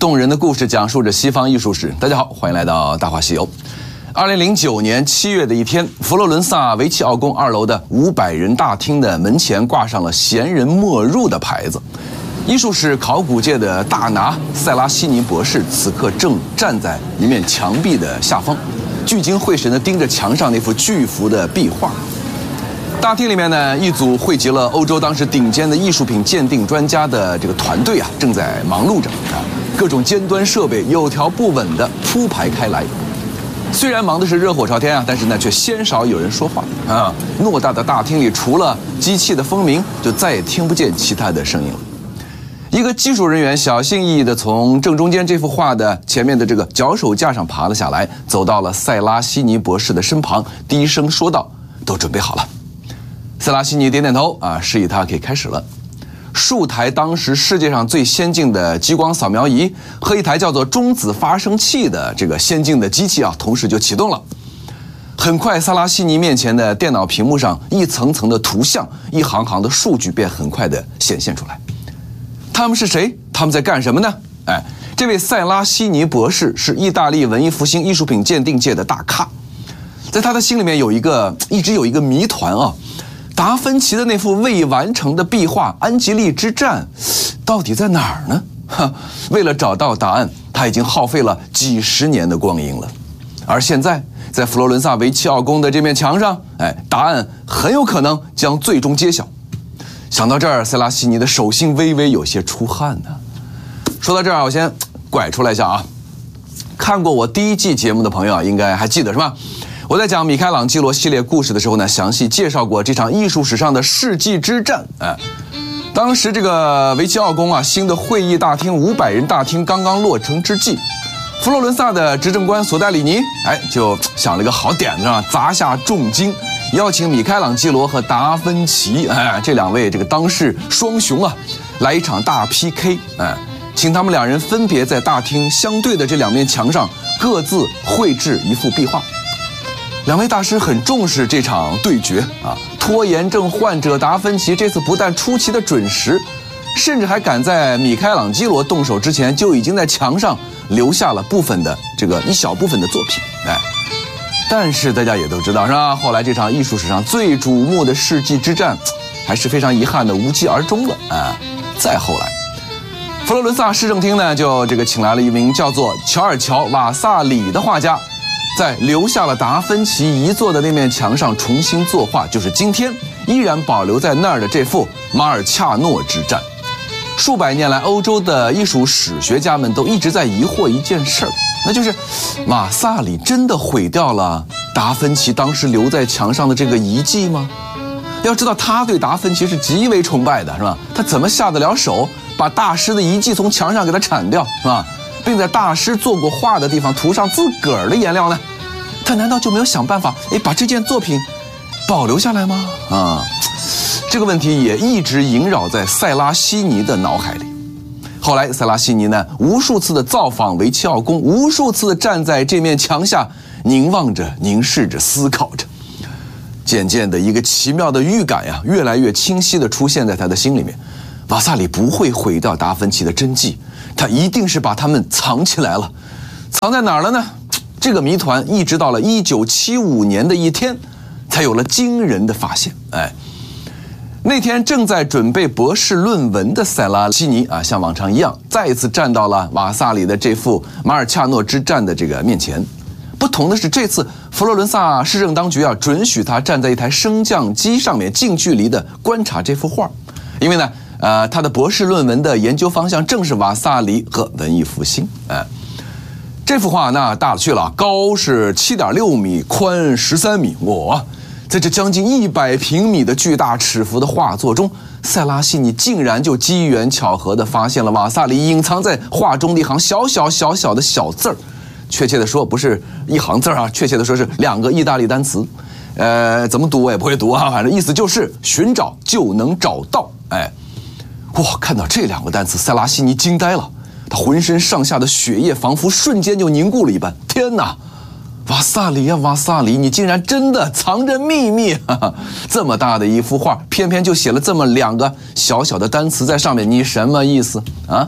动人的故事讲述着西方艺术史。大家好，欢迎来到《大话西游》。2009年7月的一天，佛罗伦萨维奇奥宫2楼的500人大厅的门前挂上了"闲人莫入"的牌子。艺术史考古界的大拿塞拉西尼博士此刻正站在一面墙壁的下方，聚精会神地盯着墙上那幅巨幅的壁画。大厅里面呢，一组汇集了欧洲当时顶尖的艺术品鉴定专家的这个团队啊，正在忙碌着啊，各种尖端设备有条不紊地铺排开来。虽然忙的是热火朝天啊，但是呢，却鲜少有人说话啊。偌大的大厅里，除了机器的风鸣，就再也听不见其他的声音了。一个技术人员小心翼翼地从正中间这幅画的前面的这个脚手架上爬了下来，走到了塞拉西尼博士的身旁，低声说道："都准备好了。"塞拉西尼点点头啊，示意他可以开始了。数台当时世界上最先进的激光扫描仪和一台叫做中子发生器的这个先进的机器啊，同时就启动了。很快，塞拉西尼面前的电脑屏幕上一层层的图像、一行行的数据便很快的显现出来。他们是谁？他们在干什么呢？这位塞拉西尼博士是意大利文艺复兴艺术品鉴定界的大咖，在他的心里面一直有一个谜团啊。达芬奇的那幅未完成的壁画《安吉丽之战》到底在哪儿呢？为了找到答案，他已经耗费了几十年的光阴了。而现在，在佛罗伦萨维奇奥宫的这面墙上，答案很有可能将最终揭晓。想到这儿，塞拉西尼的手心微微有些出汗呢。说到这儿，我先拐出来一下啊。看过我第1季节目的朋友啊，应该还记得是吧？我在讲米开朗基罗系列故事的时候呢，详细介绍过这场艺术史上的世纪之战。当时这个维奇奥宫啊，新的会议大厅500人大厅刚刚落成之际，佛罗伦萨的执政官索戴里尼就想了一个好点子啊，砸下重金，邀请米开朗基罗和达芬奇这2位这个当世双雄啊，来一场大 PK。请他们2人分别在大厅相对的这2面墙上各自绘制一幅壁画。2位大师很重视这场对决啊！拖延症患者达芬奇这次不但出奇的准时，甚至还赶在米开朗基罗动手之前，就已经在墙上留下了一小部分的作品。但是大家也都知道是吧？后来这场艺术史上最瞩目的世纪之战，还是非常遗憾的无疾而终了啊！再后来，佛罗伦萨市政厅呢，就请来了一名叫做乔尔乔·瓦萨里的画家。在留下了达芬奇遗作的那面墙上重新作画，就是今天依然保留在那儿的这幅马尔恰诺之战。数百年来，欧洲的艺术史学家们都一直在疑惑一件事儿，那就是瓦萨里真的毁掉了达芬奇当时留在墙上的这个遗迹吗？要知道他对达芬奇是极为崇拜的，是吧？他怎么下得了手把大师的遗迹从墙上给他铲掉，是吧？并在大师做过画的地方涂上自个儿的颜料呢？他难道就没有想办法把这件作品保留下来吗？这个问题也一直萦绕在塞拉西尼的脑海里。后来塞拉西尼呢，无数次的造访维奇奥宫，无数次的站在这面墙下凝望着、凝视着、思考着。渐渐的，一个奇妙的预感越来越清晰地出现在他的心里面。瓦萨里不会毁掉达芬奇的真迹，他一定是把它们藏起来了。藏在哪儿了呢？这个谜团一直到了1975年的一天，才有了惊人的发现。那天正在准备博士论文的塞拉西尼像往常一样，再一次站到了瓦萨里的这幅马尔恰诺之战的这个面前。不同的是，这次佛罗伦萨市政当局准许他站在一台升降机上面，近距离的观察这幅画，因为呢，他的博士论文的研究方向正是瓦萨里和文艺复兴。这幅画那大了去了，高是7.6米，宽13米。在这将近100平米的巨大尺幅的画作中，塞拉西尼竟然就机缘巧合地发现了瓦萨里隐藏在画中的一行小小的小字儿。确切的说，不是一行字啊，确切的说是2个意大利单词。怎么读我也不会读啊，反正意思就是寻找就能找到。看到这2个单词，塞拉西尼惊呆了。他浑身上下的血液仿佛瞬间就凝固了一般。天哪，瓦萨里呀，瓦萨里，你竟然真的藏着秘密！这么大的一幅画，偏偏就写了这么2个小小的单词在上面，你什么意思啊？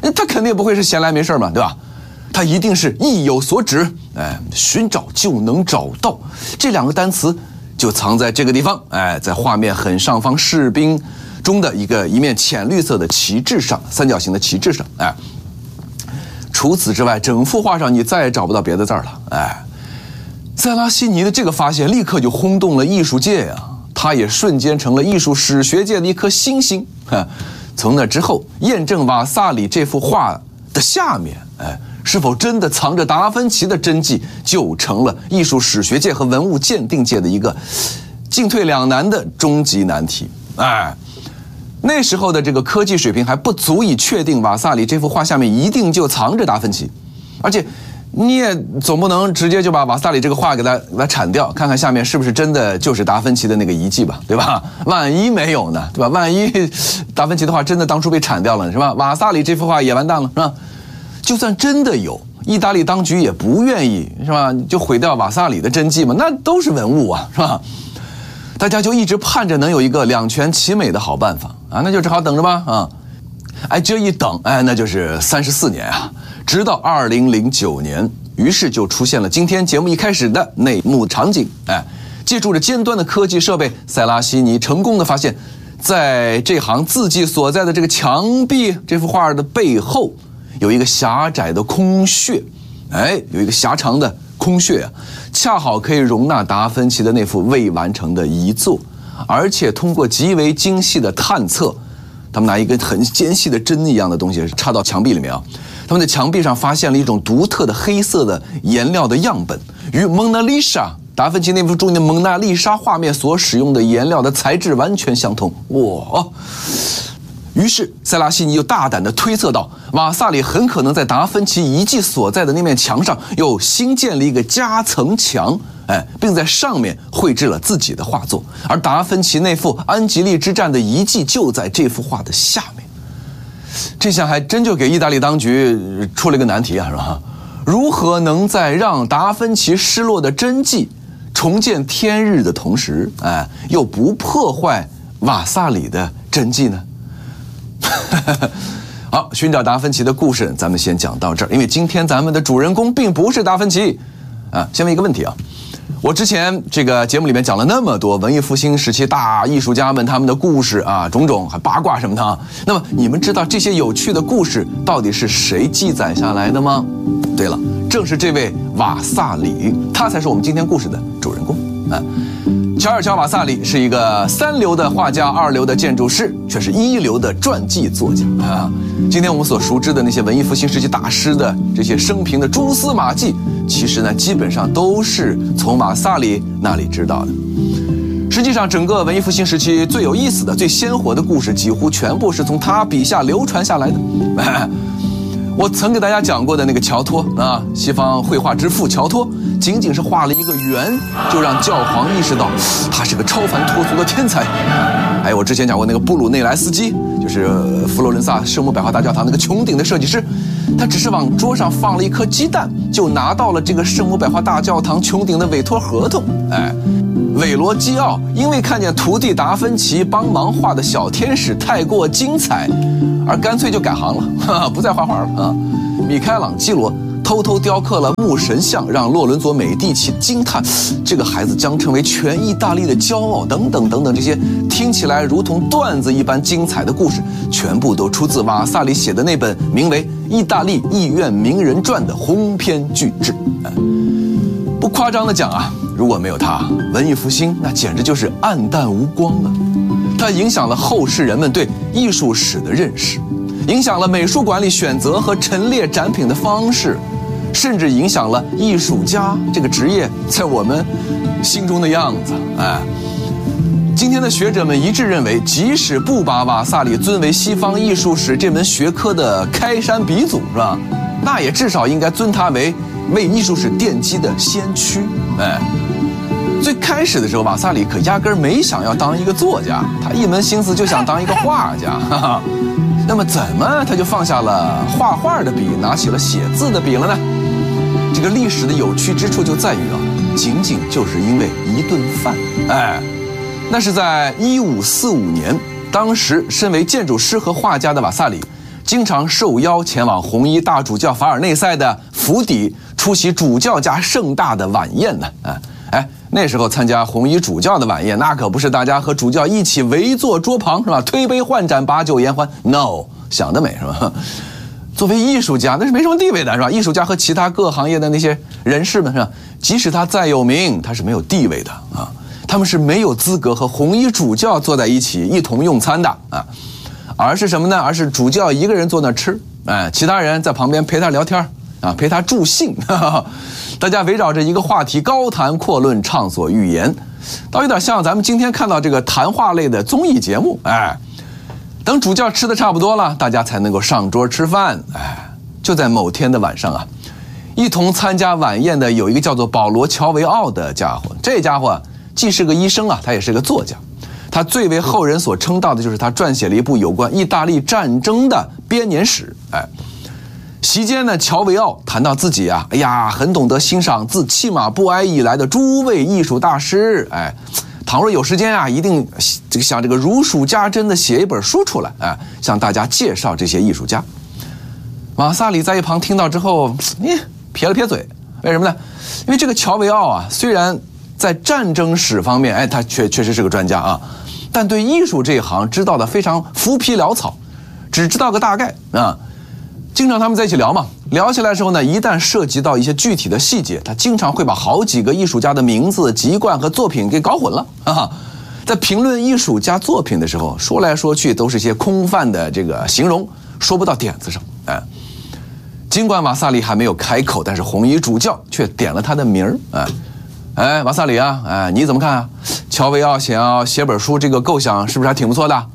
他肯定不会是闲来没事嘛，对吧？他一定是意有所指，寻找就能找到。这两个单词就藏在这个地方，在画面很上方士兵中的一面浅绿色的旗帜上，三角形的旗帜上，除此之外，整幅画上你再也找不到别的字了，塞拉西尼的这个发现立刻就轰动了艺术界呀，他也瞬间成了艺术史学界的一颗新星。从那之后，验证瓦萨里这幅画的下面，是否真的藏着达芬奇的真迹，就成了艺术史学界和文物鉴定界的一个进退两难的终极难题。那时候的这个科技水平还不足以确定瓦萨里这幅画下面一定就藏着达芬奇，而且你也总不能直接就把瓦萨里这个画给它铲掉，看看下面是不是真的就是达芬奇的那个遗迹吧，对吧？万一没有呢，对吧？万一达芬奇的画真的当初被铲掉了，是吧？瓦萨里这幅画也完蛋了，是吧？就算真的有，意大利当局也不愿意，是吧？就毁掉瓦萨里的真迹嘛，那都是文物啊，是吧？大家就一直盼着能有一个两全其美的好办法啊，那就只好等着吧啊！这一等，那就是34年啊。直到2009年，于是就出现了今天节目一开始的那幕场景。借助着尖端的科技设备，塞拉西尼成功的发现，在这行字迹所在的这个墙壁，这幅画的背后有一个狭窄的空穴，有一个狭长的空穴啊，恰好可以容纳达芬奇的那幅未完成的遗作，而且通过极为精细的探测，他们拿一根很尖细的针一样的东西插到墙壁里面啊。他们在墙壁上发现了一种独特的黑色的颜料的样本，与蒙娜丽莎达芬奇那幅著名的蒙娜丽莎画面所使用的颜料的材质完全相同。于是塞拉西尼就大胆地推测到，瓦萨里很可能在达芬奇遗迹所在的那面墙上又新建了一个夹层墙，并在上面绘制了自己的画作，而达芬奇那幅安吉利之战的遗迹就在这幅画的下面。这下还真就给意大利当局出了一个难题啊，是吧？如何能在让达芬奇失落的真迹重见天日的同时，又不破坏瓦萨里的真迹呢？好，寻找达芬奇的故事咱们先讲到这儿，因为今天咱们的主人公并不是达芬奇先问一个问题啊，我之前这个节目里面讲了那么多文艺复兴时期大艺术家们他们的故事啊，种种还八卦什么的啊，那么你们知道这些有趣的故事到底是谁记载下来的吗？对了，正是这位瓦萨里，他才是我们今天故事的主人公乔尔乔·瓦萨里是一个3流的画家，2流的建筑师，却是1流的传记作家今天我们所熟知的那些文艺复兴时期大师的这些生平的蛛丝马迹，其实呢基本上都是从瓦萨里那里知道的。实际上整个文艺复兴时期最有意思的最鲜活的故事几乎全部是从他笔下流传下来的我曾给大家讲过的那个乔托西方绘画之父乔托，仅仅是画了一个圆，就让教皇意识到他是个超凡脱俗的天才。还有我之前讲过那个布鲁内莱斯基，就是佛罗伦萨圣母百花大教堂那个穹顶的设计师，他只是往桌上放了一颗鸡蛋，就拿到了这个圣母百花大教堂穹顶的委托合同。韦罗基奥因为看见徒弟达芬奇帮忙画的小天使太过精彩，而干脆就改行了，不再画画了米开朗基罗偷偷雕刻了牧神像，让洛伦佐美第奇惊叹这个孩子将成为全意大利的骄傲，等等等等，这些听起来如同段子一般精彩的故事，全部都出自瓦萨里写的那本名为《意大利艺苑名人传》的鸿篇巨制。不夸张的讲如果没有他，文艺复兴那简直就是黯淡无光了。它影响了后世人们对艺术史的认识，影响了美术馆里选择和陈列展品的方式，甚至影响了艺术家这个职业在我们心中的样子。今天的学者们一致认为，即使不把瓦萨里尊为西方艺术史这门学科的开山鼻祖，是吧？那也至少应该尊他为艺术史奠基的先驱。最开始的时候，瓦萨里可压根没想要当一个作家，他一门心思就想当一个画家。那么怎么他就放下了画画的笔，拿起了写字的笔了呢？这个历史的有趣之处就在于仅仅就是因为一顿饭。那是在1545年，当时身为建筑师和画家的瓦萨里， 经常受邀前往红衣大主教法尔内塞的府邸出席主教家盛大的晚宴呢。那时候参加红衣主教的晚宴，那可不是大家和主教一起围坐桌旁是吧？推杯换盏，把酒言欢。No， 想得美是吧？作为艺术家，那是没什么地位的是吧？艺术家和其他各行业的那些人士们是吧？即使他再有名，他是没有地位的啊。他们是没有资格和红衣主教坐在一起一同用餐的啊。而是什么呢？而是主教一个人坐那吃，其他人在旁边陪他聊天啊，陪他助兴，大家围绕着一个话题高谈阔论，畅所欲言，倒有点像咱们今天看到这个谈话类的综艺节目。等主教吃的差不多了，大家才能够上桌吃饭。就在某天的晚上啊，一同参加晚宴的有一个叫做保罗·乔维奥的家伙，这家伙既是个医生啊，他也是个作家。他最为后人所称道的就是他撰写了一部有关意大利战争的编年史。席间呢，乔维奥谈到自己啊，很懂得欣赏自契马布埃以来的诸位艺术大师。倘若有时间啊，一定想这个如数家珍的写一本书出来，向大家介绍这些艺术家。马萨里在一旁听到之后，撇了撇嘴，为什么呢？因为这个乔维奥啊，虽然在战争史方面，他确实是个专家啊。但对艺术这一行知道的非常浮皮潦草，只知道个大概啊。经常他们在一起聊嘛，聊起来的时候呢，一旦涉及到一些具体的细节，他经常会把好几个艺术家的名字、籍贯和作品给搞混了啊。在评论艺术家作品的时候，说来说去都是些空泛的这个形容，说不到点子上。尽管瓦萨里还没有开口，但是红衣主教却点了他的名儿。瓦萨里啊，你怎么看啊？乔维奥想要写本书，这个构想是不是还挺不错的？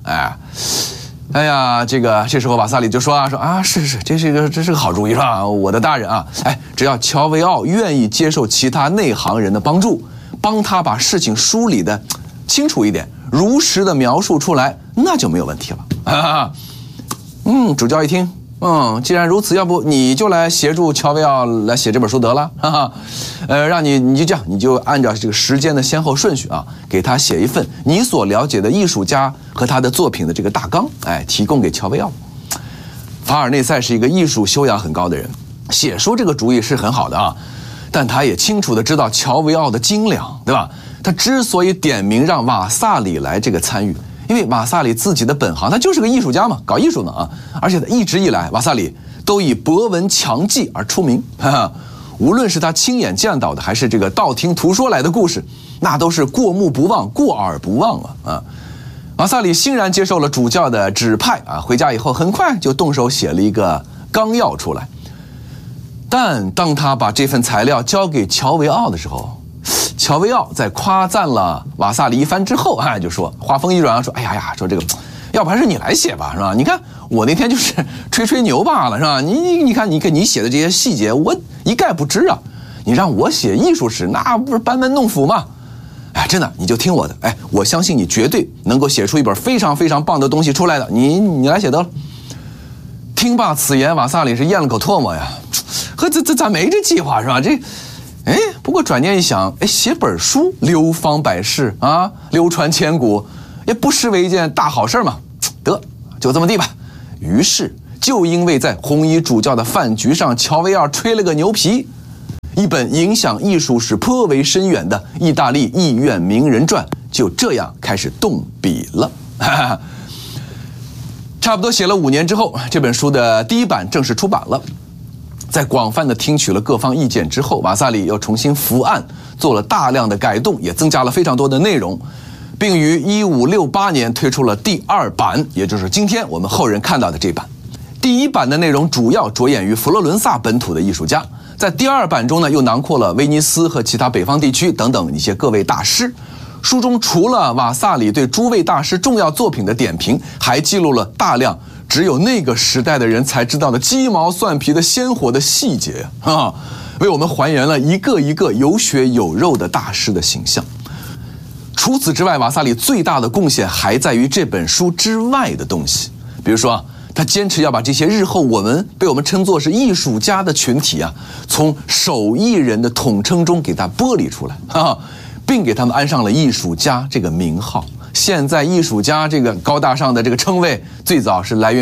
这时候瓦萨里就说是，这是个好主意是吧？我的大人啊，只要乔维奥愿意接受其他内行人的帮助，帮他把事情梳理的清楚一点，如实的描述出来，那就没有问题了。主教一听。既然如此，要不你就来协助乔维奥来写这本书得了，让你就这样，你就按照这个时间的先后顺序啊，给他写一份你所了解的艺术家和他的作品的这个大纲，提供给乔维奥。法尔内塞是一个艺术修养很高的人，写书这个主意是很好的啊，但他也清楚的知道乔维奥的斤两，对吧？他之所以点名让瓦萨里来这个参与，因为瓦萨里自己的本行他就是个艺术家嘛，搞艺术的啊，而且他一直以来瓦萨里都以博闻强记而出名，无论是他亲眼见到的，还是这个道听途说来的故事，那都是过目不忘，过耳不忘啊。瓦萨里欣然接受了主教的指派啊，回家以后很快就动手写了一个纲要出来。但当他把这份材料交给乔维奥的时候，乔维奥在夸赞了瓦萨里一番之后，就说话锋一转，说说这个，要不还是你来写吧，是吧？你看我那天就是吹牛罢了，是吧？你看你写的这些细节，我一概不知啊。你让我写艺术史，那不是班门弄斧吗？真的，你就听我的，我相信你绝对能够写出一本非常非常棒的东西出来的。你来写得了。听罢此言，瓦萨里是咽了口唾沫呀，咱没这计划是吧？不过转念一想，写本书流芳百世啊，流传千古，也不失为一件大好事嘛。得，就这么地吧。于是，就因为在红衣主教的饭局上，乔维奥吹了个牛皮，一本影响艺术史颇为深远的意大利艺苑名人传就这样开始动笔了。差不多写了5年之后，这本书的第一版正式出版了。在广泛的听取了各方意见之后，瓦萨里又重新伏案，做了大量的改动，也增加了非常多的内容，并于1568年推出了第2版，也就是今天我们后人看到的这版。第1版的内容主要着眼于佛罗伦萨本土的艺术家，在第2版中呢，又囊括了威尼斯和其他北方地区等等一些各位大师。书中除了瓦萨里对诸位大师重要作品的点评，还记录了大量只有那个时代的人才知道的鸡毛蒜皮的鲜活的细节啊，为我们还原了一个一个有血有肉的大师的形象。除此之外，瓦萨里最大的贡献还在于这本书之外的东西，比如说他坚持要把这些日后被我们称作是艺术家的群体啊，从手艺人的统称中给他剥离出来啊，并给他们安上了艺术家这个名号。现在艺术家这个高大上的这个称谓，最早是来源于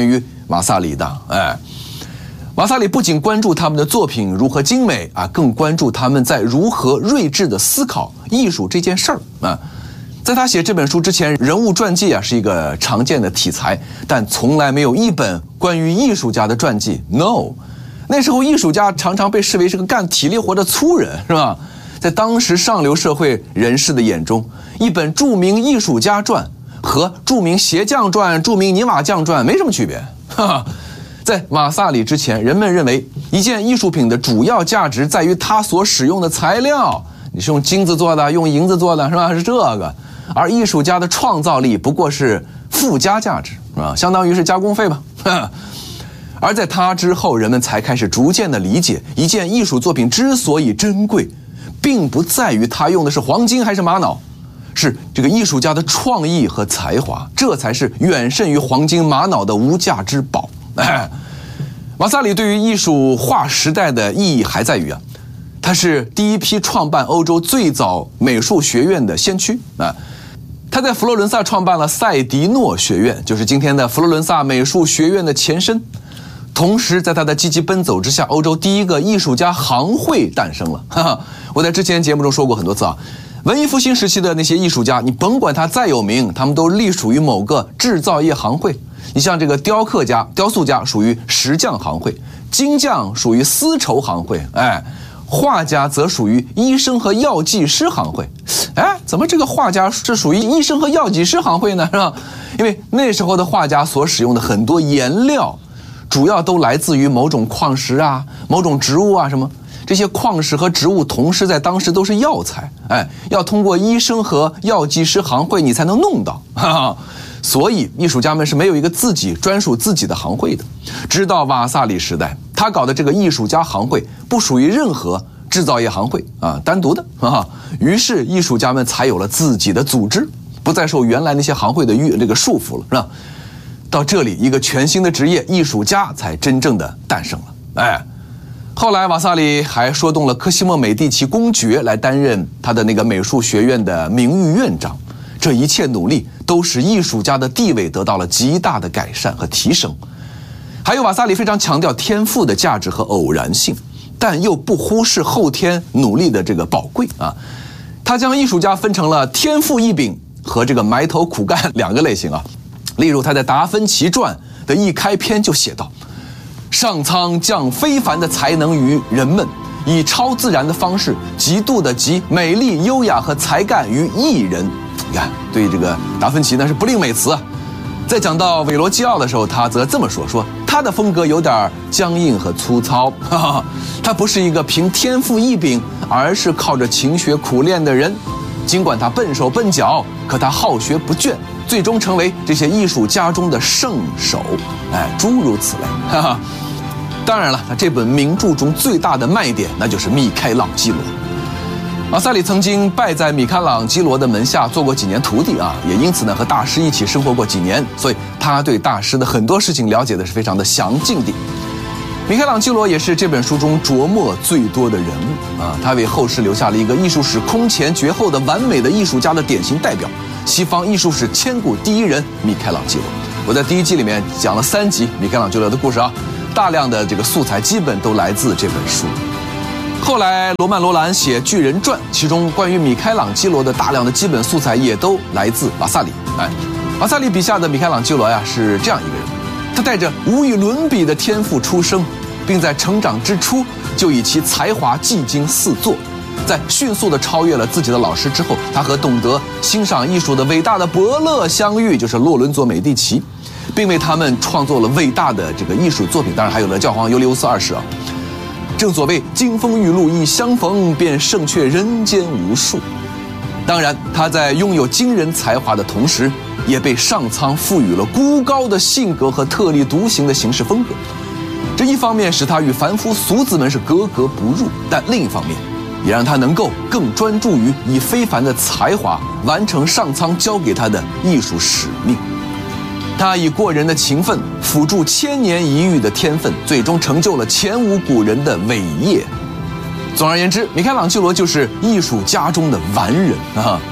瓦萨里的。瓦萨里不仅关注他们的作品如何精美啊，更关注他们在如何睿智地思考艺术这件事儿啊。在他写这本书之前，人物传记啊是一个常见的题材，但从来没有一本关于艺术家的传记。No， 那时候艺术家常常被视为是个干体力活的粗人，是吧？在当时上流社会人士的眼中，一本著名艺术家传和著名鞋匠传、著名泥瓦匠传没什么区别。在瓦萨里之前，人们认为一件艺术品的主要价值在于它所使用的材料，你是用金子做的，用银子做的，是吧？是这个。而艺术家的创造力不过是附加价值，相当于是加工费吧。而在他之后，人们才开始逐渐的理解，一件艺术作品之所以珍贵，并不在于他用的是黄金还是玛瑙，是这个艺术家的创意和才华，这才是远胜于黄金玛瑙的无价之宝。瓦萨里对于艺术划时代的意义还在于啊，他是第一批创办欧洲最早美术学院的先驱啊。他在佛罗伦萨创办了塞迪诺学院，就是今天的佛罗伦萨美术学院的前身。同时，在他的积极奔走之下，欧洲第一个艺术家行会诞生了。我在之前节目中说过很多次啊，文艺复兴时期的那些艺术家，你甭管他再有名，他们都隶属于某个制造业行会。你像这个雕刻家、雕塑家属于石匠行会，金匠属于丝绸行会，画家则属于医生和药剂师行会。怎么这个画家是属于医生和药剂师行会呢？是吧？因为那时候的画家所使用的很多颜料，主要都来自于某种矿石啊、某种植物啊什么。这些矿石和植物同时在当时都是药材，要通过医生和药剂师行会你才能弄到。所以艺术家们是没有一个自己专属自己的行会的。直到瓦萨里时代，他搞的这个艺术家行会不属于任何制造业行会啊，单独的啊。于是艺术家们才有了自己的组织，不再受原来那些行会的这个束缚了，是吧？到这里，一个全新的职业艺术家才真正的诞生了。后来瓦萨里还说动了科西莫美第奇公爵来担任他的那个美术学院的名誉院长。这一切努力都使艺术家的地位得到了极大的改善和提升。还有瓦萨里非常强调天赋的价值和偶然性，但又不忽视后天努力的这个宝贵啊。他将艺术家分成了天赋异禀和这个埋头苦干两个类型啊。例如他在《达芬奇传》的一开篇就写道：上苍将非凡的才能于人们，以超自然的方式极度的集美丽、优雅和才干于一人。你看，对这个达芬奇呢是不吝美词啊。在讲到韦罗基奥的时候，他则这么说他的风格有点僵硬和粗糙，他不是一个凭天赋异禀，而是靠着勤学苦练的人。尽管他笨手笨脚，可他好学不倦，最终成为这些艺术家中的圣手。诸如此类。当然了，他这本名著中最大的卖点，那就是米开朗基罗。瓦萨里曾经拜在米开朗基罗的门下做过几年徒弟啊，也因此呢和大师一起生活过几年，所以他对大师的很多事情了解的是非常的详尽的。米开朗基罗也是这本书中琢磨最多的人物啊，他为后世留下了一个艺术史空前绝后的完美的艺术家的典型代表，西方艺术史千古第一人米开朗基罗。我在第一季里面讲了3集米开朗基罗的故事啊，大量的这个素材基本都来自这本书。后来罗曼·罗兰写《巨人传》，其中关于米开朗基罗的大量的基本素材也都来自瓦萨里。瓦萨里笔下的米开朗基罗呀是这样一个人，他带着无与伦比的天赋出生，并在成长之初就以其才华技惊四座。在迅速地超越了自己的老师之后，他和懂得欣赏艺术的伟大的伯乐相遇，就是洛伦佐·美第奇，并为他们创作了伟大的这个艺术作品，当然还有了教皇尤利乌斯2世啊。正所谓金风玉露一相逢，便胜却人间无数。当然，他在拥有惊人才华的同时，也被上苍赋予了孤高的性格和特立独行的行事风格。这一方面使他与凡夫俗子们是格格不入，但另一方面也让他能够更专注于以非凡的才华完成上苍交给他的艺术使命。他以过人的勤奋辅助千年一遇的天分，最终成就了前无古人的伟业。总而言之，米开朗基罗就是艺术家中的完人啊！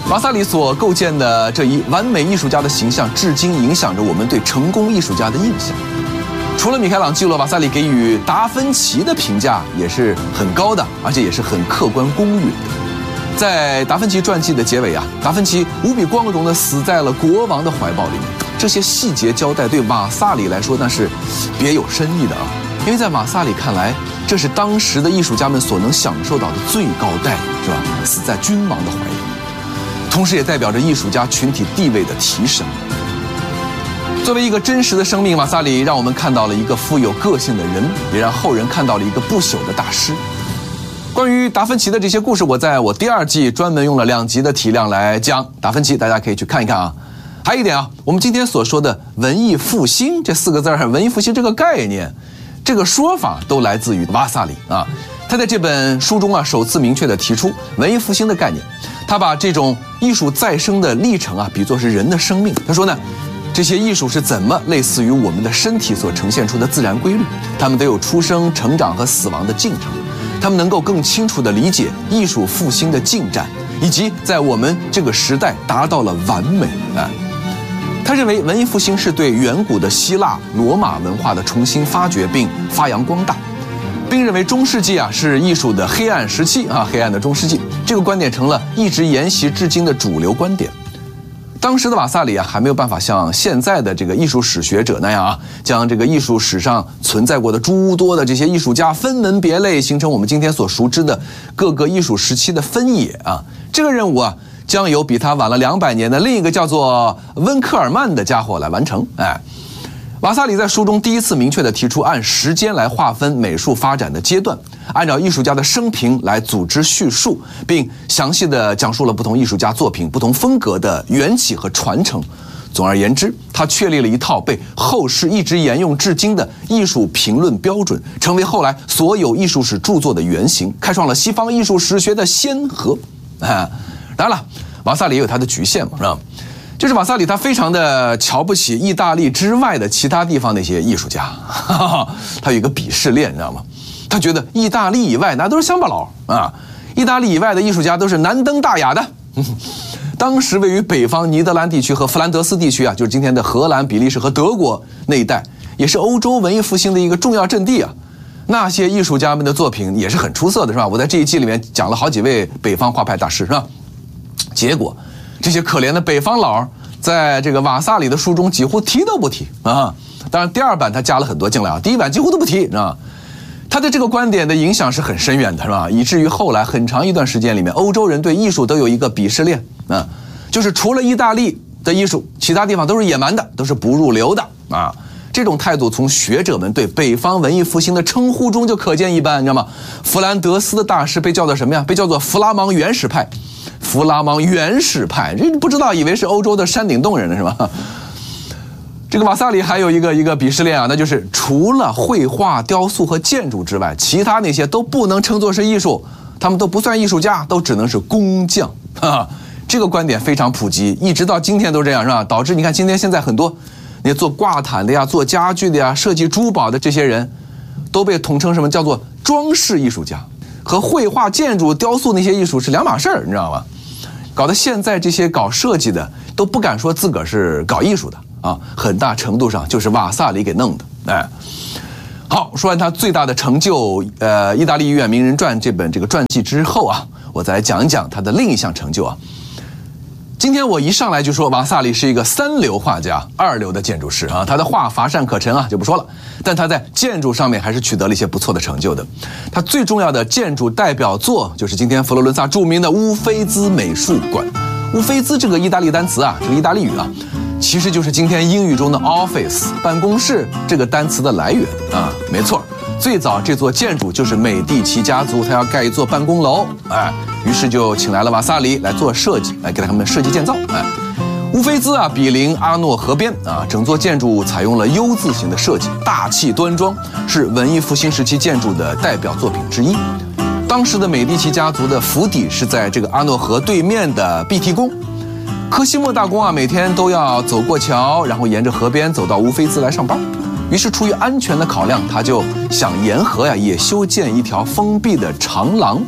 瓦萨里所构建的这一完美艺术家的形象，至今影响着我们对成功艺术家的印象。除了米开朗基罗，瓦萨里给予达芬奇的评价也是很高的，而且也是很客观公允的。在达芬奇传记的结尾啊，达芬奇无比光荣地死在了国王的怀抱里面。这些细节交代对瓦萨里来说那是别有深意的啊，因为在瓦萨里看来，这是当时的艺术家们所能享受到的最高待遇，是吧？死在君王的怀里，同时也代表着艺术家群体地位的提升。作为一个真实的生命，瓦萨里让我们看到了一个富有个性的人，也让后人看到了一个不朽的大师。关于达芬奇的这些故事，我在我第2季专门用了2集的体量来讲达芬奇，大家可以去看一看啊。还有一点啊，我们今天所说的文艺复兴这4个字，文艺复兴这个概念，这个说法都来自于瓦萨里啊。他在这本书中啊，首次明确地提出文艺复兴的概念。他把这种艺术再生的历程啊，比作是人的生命。他说呢，这些艺术是怎么类似于我们的身体所呈现出的自然规律，它们都有出生、成长和死亡的进程。他们能够更清楚地理解艺术复兴的进展，以及在我们这个时代达到了完美啊。他认为文艺复兴是对远古的希腊、罗马文化的重新发掘并发扬光大，并认为中世纪啊是艺术的黑暗时期啊，黑暗的中世纪。这个观点成了一直沿袭至今的主流观点。当时的瓦萨里啊，还没有办法像现在的这个艺术史学者那样啊，将这个艺术史上存在过的诸多的这些艺术家分门别类，形成我们今天所熟知的各个艺术时期的分野啊。这个任务啊，将由比他晚了200年的另一个叫做温克尔曼的家伙来完成。瓦萨里在书中第一次明确地提出按时间来划分美术发展的阶段，按照艺术家的生平来组织叙述，并详细地讲述了不同艺术家作品不同风格的缘起和传承。总而言之，他确立了一套被后世一直沿用至今的艺术评论标准，成为后来所有艺术史著作的原型，开创了西方艺术史学的先河。当然了，瓦萨里也有他的局限嘛，是吧？就是瓦萨里他非常的瞧不起意大利之外的其他地方那些艺术家，他有一个鄙视链，你知道吗？他觉得意大利以外那都是乡巴佬啊，意大利以外的艺术家都是难登大雅的。当时位于北方尼德兰地区和弗兰德斯地区啊，就是今天的荷兰、比利时和德国那一带，也是欧洲文艺复兴的一个重要阵地啊。那些艺术家们的作品也是很出色的，是吧？我在这一季里面讲了好几位北方画派大师，是吧？结果这些可怜的北方佬在这个瓦萨里的书中几乎提都不提啊。当然第2版他加了很多进来啊，第1版几乎都不提啊。他的这个观点的影响是很深远的，是吧？以至于后来很长一段时间里面，欧洲人对艺术都有一个鄙视链啊，就是除了意大利的艺术，其他地方都是野蛮的，都是不入流的啊。这种态度从学者们对北方文艺复兴的称呼中就可见一斑，你知道吗？弗兰德斯的大师被叫做什么呀？被叫做弗拉芒原始派。弗拉芒原始派，这不知道以为是欧洲的山顶洞人了，是吧？这个瓦萨里还有一个鄙视链啊，那就是除了绘画、雕塑和建筑之外，其他那些都不能称作是艺术，他们都不算艺术家，都只能是工匠啊。这个观点非常普及，一直到今天都这样，是吧？导致你看今天现在很多那做挂毯的呀、做家具的呀、设计珠宝的这些人，都被统称什么叫做装饰艺术家，和绘画、建筑、雕塑那些艺术是两码事儿，你知道吗？搞得现在这些搞设计的都不敢说自个儿是搞艺术的啊，很大程度上就是瓦萨里给弄的。好，说完他最大的成就，意大利医院名人传这个传记之后啊，我再来讲一讲他的另一项成就啊。今天我一上来就说瓦萨里是一个3流画家，2流的建筑师啊，他的画乏善可陈啊，就不说了。但他在建筑上面还是取得了一些不错的成就的。他最重要的建筑代表作就是今天佛罗伦萨著名的乌菲兹美术馆。乌菲兹这个意大利单词啊，这个意大利语啊，其实就是今天英语中的 office 办公室这个单词的来源啊，没错。最早这座建筑就是美第奇家族他要盖一座办公楼，于是就请来了瓦萨里来做设计，来给他们设计建造。乌菲兹啊，毗邻阿诺河边啊，整座建筑采用了 U 字形的设计，大气端庄，是文艺复兴时期建筑的代表作品之一。当时的美第奇家族的府邸是在这个阿诺河对面的碧提宫，科西莫大公啊，每天都要走过桥，然后沿着河边走到乌菲兹来上班。于是出于安全的考量，他就想沿河呀也修建一条封闭的长廊，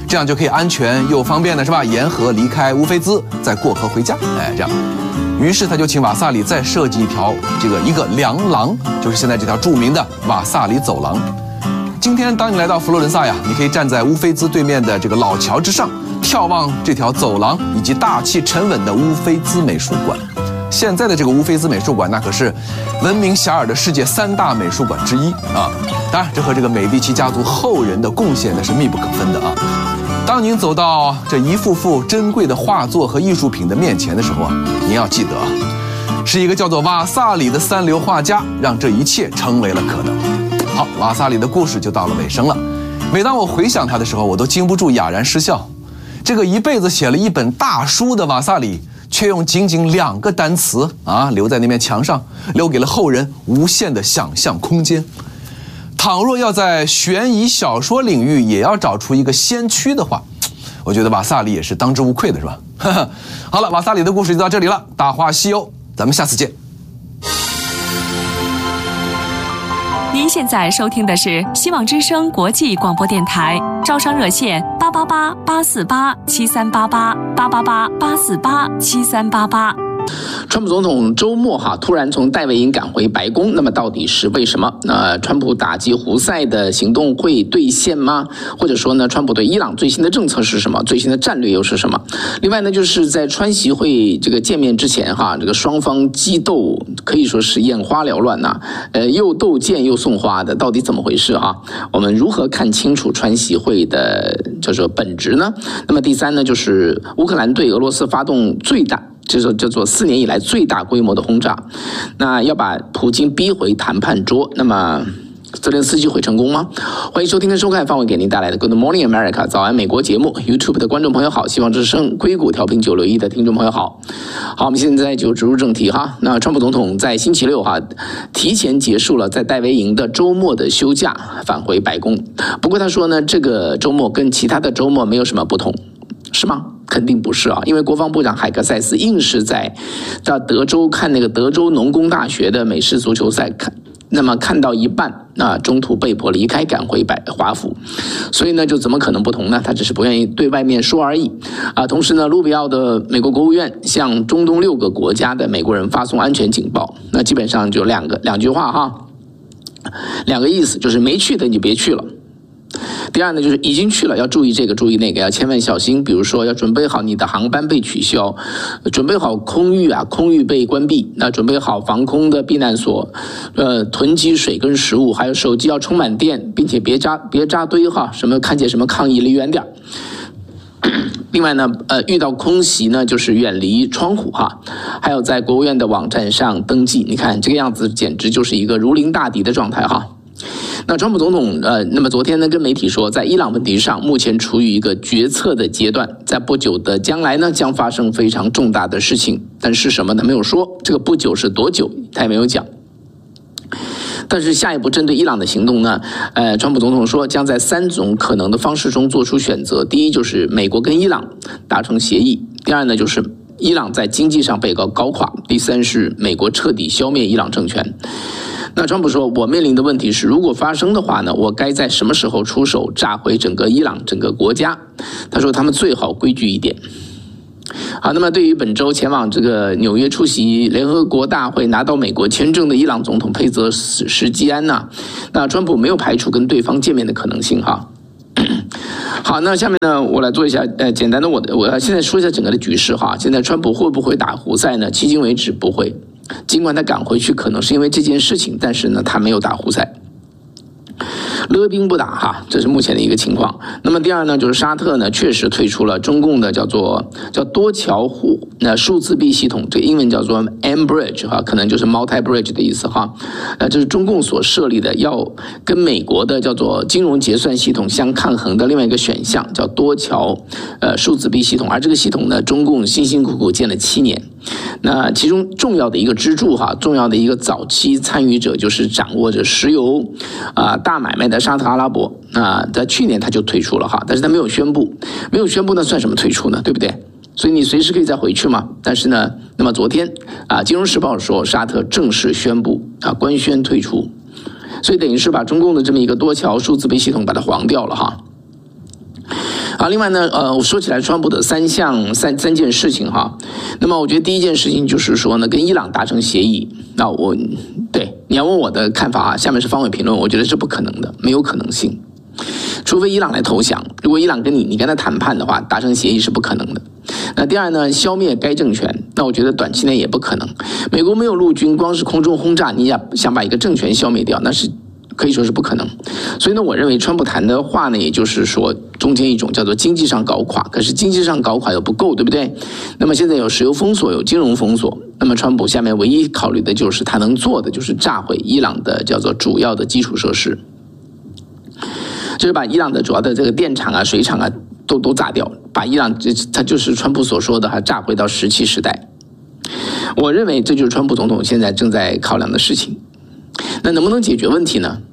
这样就可以安全又方便的是吧？沿河离开乌菲兹，再过河回家，这样。于是他就请瓦萨里再设计一个梁廊，就是现在这条著名的瓦萨里走廊。今天当你来到佛罗伦萨呀，你可以站在乌菲兹对面的这个老桥之上，眺望这条走廊以及大气沉稳的乌菲兹美术馆。现在的这个乌菲兹美术馆，那可是闻名遐迩的世界3大美术馆之一啊！当然，这和这个美第奇家族后人的贡献那是密不可分的啊！当您走到这一幅幅珍贵的画作和艺术品的面前的时候啊，您要记得，是一个叫做瓦萨里的3流画家让这一切成为了可能。好，瓦萨里的故事就到了尾声了。每当我回想他的时候，我都禁不住哑然失笑。这个一辈子写了一本大书的瓦萨里，却用仅仅2个单词留在那面墙上，留给了后人无限的想象空间。倘若要在悬疑小说领域也要找出一个先驱的话，我觉得瓦萨里也是当之无愧的，是吧？好了，瓦萨里的故事就到这里了，大话西游，咱们下次见。 您现在收听的是希望之声国际广播电台，招商热线888-848-7388，888-848-7388。 川普总统周末突然从戴维营赶回白宫，那么到底是为什么？川普打击胡塞的行动会兑现吗？或者说呢，川普对伊朗最新的政策是什么？最新的战略又是什么？另外呢，就是在川习会这个见面之前这个双方激斗可以说是眼花缭乱又斗剑又送花的，到底怎么回事我们如何看清楚川习会的叫做本质呢？那么第三呢，就是乌克兰对俄罗斯发动最大就是叫做4年以来最大规模的轰炸，那要把普京逼回谈判桌，那么泽连斯基会成功吗？欢迎收听跟收看范伟给您带来的 Good Morning America 早安美国节目。 YouTube 的观众朋友好，希望之声硅谷调频961的听众朋友好。好，我们现在就直入正题那川普总统在星期六提前结束了在戴维营的周末的休假，返回白宫。不过他说呢，这个周末跟其他的周末没有什么不同，是吗？肯定不是因为国防部长海格塞斯硬是在德州看那个德州农工大学的美式足球赛，那么看到一半中途被迫离开，赶回华府，所以呢就怎么可能不同呢？他只是不愿意对外面说而已同时呢，卢比奥的美国国务院向中东6个国家的美国人发送安全警报，那基本上就两句话2个意思，就是没去的你就别去了。第二呢，就是已经去了要注意这个注意那个，要千万小心，比如说要准备好你的航班被取消，准备好空域被关闭，那准备好防空的避难所，囤积水跟食物，还有手机要充满电，并且别扎堆什么看见什么抗议离远点。另外呢，遇到空袭呢，就是远离窗户还有在国务院的网站上登记。你看这个样子，简直就是一个如临大敌的状态那川普总统那么昨天呢跟媒体说，在伊朗问题上目前处于一个决策的阶段，在不久的将来呢将发生非常重大的事情，但是什么呢没有说，这个不久是多久他也没有讲。但是下一步针对伊朗的行动呢，川普总统说将在3种可能的方式中做出选择。第一就是美国跟伊朗达成协议，第二呢就是伊朗在经济上被高垮，第三是美国彻底消灭伊朗政权。那川普说，我面临的问题是，如果发生的话呢，我该在什么时候出手炸毁整个伊朗整个国家？他说他们最好规矩一点。好，那么对于本周前往这个纽约出席联合国大会拿到美国签证的伊朗总统佩泽什基安那川普没有排除跟对方见面的可能性好，那下面呢，我来做一下简单的我现在说一下整个的局势现在川普会不会打胡塞呢？迄今为止不会，尽管他赶回去可能是因为这件事情，但是呢他没有打胡塞。勒兵不打这是目前的一个情况。那么第二呢，就是沙特呢确实退出了中共的叫多桥数字币系统，这个英文叫做 M-Bridge 可能就是 Multi-Bridge 的意思这是中共所设立的要跟美国的叫做金融结算系统相抗衡的另外一个选项，叫多桥数字币系统。而这个系统呢，中共辛辛苦苦建了7年。那其中重要的一个支柱重要的一个早期参与者就是掌握着石油大买卖的沙特阿拉伯在去年他就退出了但是他没有宣布呢算什么退出呢？对不对？所以你随时可以再回去嘛。但是呢，那么昨天金融时报说沙特正式宣布官宣退出，所以等于是把中共的这么一个多桥数字币系统把它黄掉了另外呢，我说起来川普的三件事情哈，那么我觉得第一件事情就是说呢，跟伊朗达成协议。那你要问我的看法啊，下面是方伟评论，我觉得是不可能的，没有可能性。除非伊朗来投降，如果伊朗你跟他谈判的话，达成协议是不可能的。那第二呢，消灭该政权，那我觉得短期内也不可能。美国没有陆军，光是空中轰炸，你想把一个政权消灭掉，那是可以说是不可能。所以呢，我认为川普谈的话呢，也就是说中间一种叫做经济上搞垮，可是经济上搞垮又不够，对不对？那么现在有石油封锁，有金融封锁，那么川普下面唯一考虑的就是他能做的就是炸毁伊朗的叫做主要的基础设施。就是把伊朗的主要的这个电厂啊、水厂啊都炸掉，把伊朗他就是川普所说的还炸回到17时代。我认为这就是川普总统现在正在考量的事情。那能不能解决问题呢？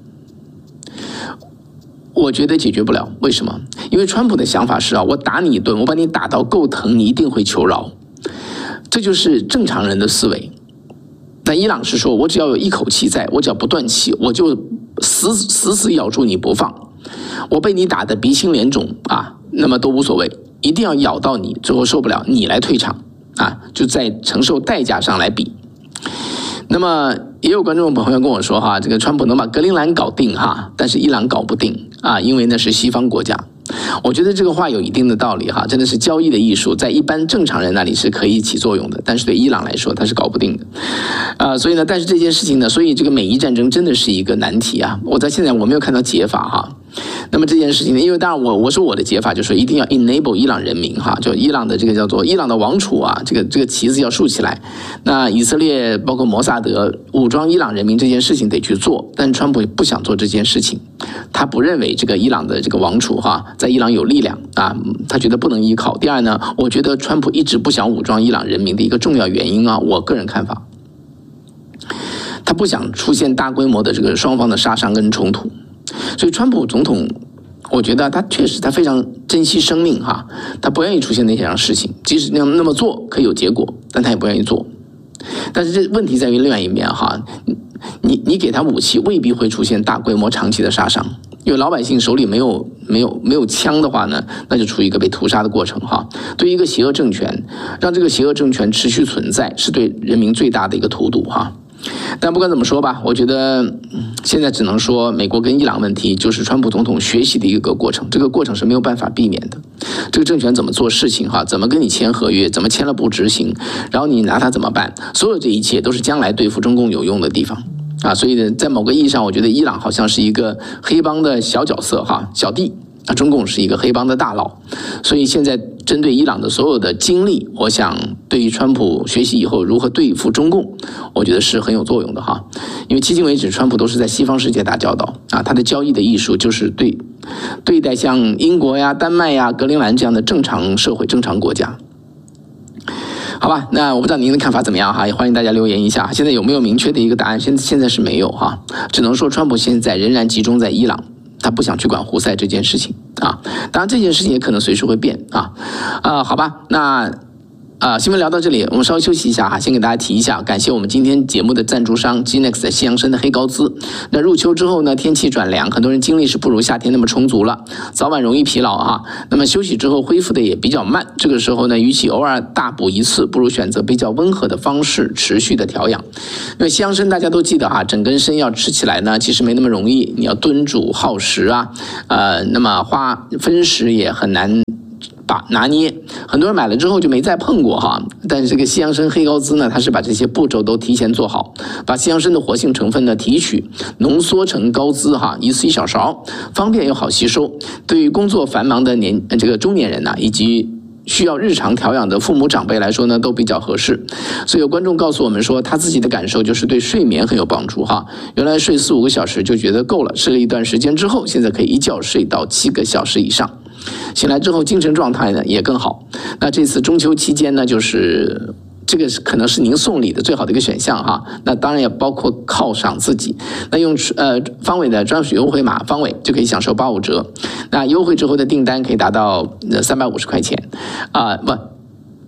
我觉得解决不了。为什么？因为川普的想法是我打你一顿，我把你打到够疼，你一定会求饶。这就是正常人的思维。那伊朗是说，我只要有一口气在，我只要不断气，我就死咬住你不放。我被你打得鼻青脸肿那么都无所谓，一定要咬到你最后受不了，你来退场就在承受代价上来比。那么也有观众朋友跟我说这个川普能把格陵兰搞定但是伊朗搞不定因为那是西方国家。我觉得这个话有一定的道理真的是交易的艺术，在一般正常人那里是可以起作用的，但是对伊朗来说它是搞不定的所以呢，但是这件事情呢，所以这个美伊战争真的是一个难题我在现在我没有看到解法那么这件事情呢，因为当然我说我的解法就是一定要 enable 伊朗人民就伊朗的这个叫做伊朗的王储这个旗子要竖起来。那以色列包括摩萨德武装伊朗人民这件事情得去做，但川普不想做这件事情，他不认为这个伊朗的这个王储在伊朗有力量他觉得不能依靠。第二呢，我觉得川普一直不想武装伊朗人民的一个重要原因我个人看法，他不想出现大规模的这个双方的杀伤跟冲突。所以川普总统我觉得他确实他非常珍惜生命他不愿意出现那些样事情，即使那么做可以有结果，但他也不愿意做。但是这问题在于另外一面你给他武器未必会出现大规模长期的杀伤，因为老百姓手里没有枪的话呢，那就处于一个被屠杀的过程对于一个邪恶政权，让这个邪恶政权持续存在，是对人民最大的一个荼毒但不管怎么说吧，我觉得现在只能说美国跟伊朗问题就是川普总统学习的一个过程，这个过程是没有办法避免的。这个政权怎么做事情怎么跟你签合约，怎么签了不执行，然后你拿它怎么办，所有这一切都是将来对付中共有用的地方所以呢，在某个意义上我觉得伊朗好像是一个黑帮的小角色小弟中共是一个黑帮的大佬。所以现在针对伊朗的所有的经历，我想对于川普学习以后如何对付中共，我觉得是很有作用的因为迄今为止川普都是在西方世界打交道他的交易的艺术就是对待像英国呀、丹麦呀、格陵兰这样的正常社会、正常国家。好吧，那我不知道您的看法怎么样也欢迎大家留言一下。现在有没有明确的一个答案？现在是没有只能说川普现在仍然集中在伊朗，他不想去管胡塞这件事情当然这件事情也可能随时会变好吧，那新闻聊到这里，我们稍微休息一下先给大家提一下，感谢我们今天节目的赞助商 G-Nex 的西洋参的黑高滋。那入秋之后呢，天气转凉，很多人精力是不如夏天那么充足了，早晚容易疲劳那么休息之后恢复的也比较慢，这个时候呢，与其偶尔大补一次，不如选择比较温和的方式持续的调养。因为西洋参大家都记得整根参要吃起来呢，其实没那么容易，你要炖煮耗时那么分食也很难拿捏，很多人买了之后就没再碰过但是这个西洋参黑高滋呢，它是把这些步骤都提前做好，把西洋参的活性成分呢提取浓缩成高滋一次1小勺，方便又好吸收。对于工作繁忙的这个中年人以及需要日常调养的父母长辈来说呢，都比较合适。所以有观众告诉我们说，他自己的感受就是对睡眠很有帮助原来睡4-5个小时就觉得够了，试了一段时间之后，现在可以一觉睡到7个小时以上。醒来之后精神状态呢也更好。那这次中秋期间呢，就是这个可能是您送礼的最好的一个选项那当然也包括犒赏自己。那用方伟的专属优惠码方伟就可以享受85折。那优惠之后的订单可以达到350块钱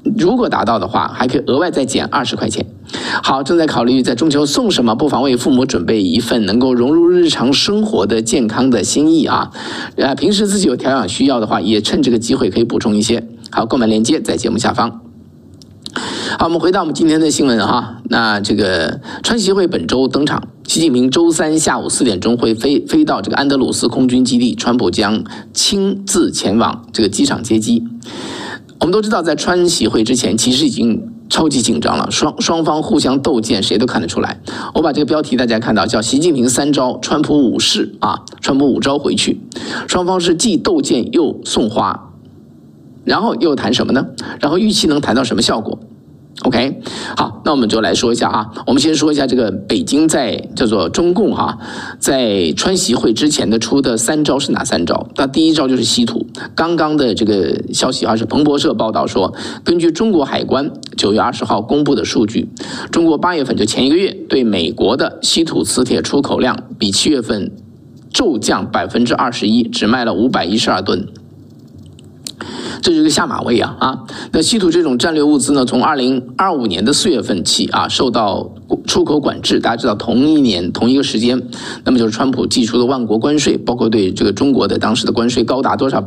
如果达到的话，还可以额外再减20块钱。好，正在考虑在中秋送什么，不妨为父母准备一份能够融入日常生活的健康的心意啊。平时自己有调养需要的话，也趁这个机会可以补充一些。好，购买链接在节目下方。好，我们回到我们今天的新闻哈。那这个川习会本周登场，习近平周三下午4点钟会飞到这个安德鲁斯空军基地，川普将亲自前往这个机场接机。我们都知道，在川习会之前，其实已经超级紧张了，双方互相斗剑，谁都看得出来。我把这个标题大家看到，叫习近平3招，川普5式啊，川普5招回去。双方是既斗剑又送花，然后又谈什么呢？然后预期能谈到什么效果？OK， 好，那我们就来说一下啊。我们先说一下这个北京叫做中共在川习会之前的出的3招是哪3招？那第一招就是稀土。刚刚的这个消息是彭博社报道说，根据中国海关9月20号公布的数据，中国8月份就前1个月对美国的稀土磁铁出口量比7月份骤降21%，只卖了512吨。这就是个下马威啊！那稀土这种战略物资呢，从2025年的4月份起受到出口管制。大家知道，同一年同一个时间，那么就是川普寄出的万国关税，包括对这个中国的当时的关税高达多少